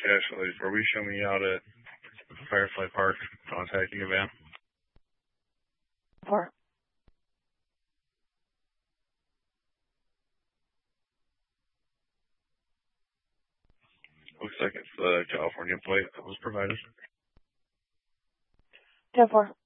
Ashley, were we showing me out at Firefly Park contacting a van? 4. Looks like it's the California plate that was provided. 10-4.